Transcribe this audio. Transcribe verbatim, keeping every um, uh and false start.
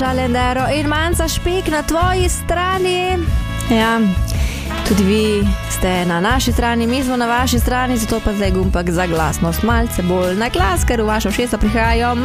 Žalendero in manjca špek na tvoji strani. Ja, tudi vi ste na naši strani, mi smo na vaši strani, zato pa zdaj gumpak za glasnost malce bolj na glas, ker v vašo šesto prihajajo